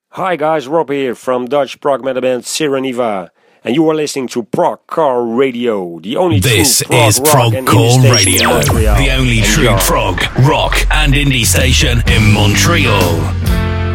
Hi guys, Rob here from Dutch prog metal band Sireniva, and you are listening to Prog Car Radio, the only this true prog is rock Prog and Core indie station Radio, in Montreal. the only true Enjoy. prog, rock and indie station in Montreal.